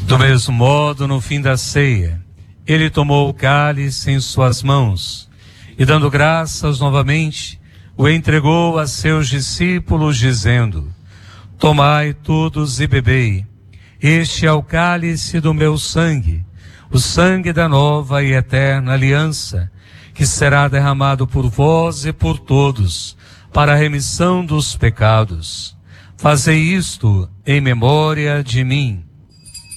Do mesmo modo, no fim da ceia, ele tomou o cálice em suas mãos e, dando graças novamente, o entregou a seus discípulos, dizendo: Tomai todos e bebei. Este é o cálice do meu sangue, o sangue da nova e eterna aliança, que será derramado por vós e por todos, para a remissão dos pecados. Fazei isto em memória de mim.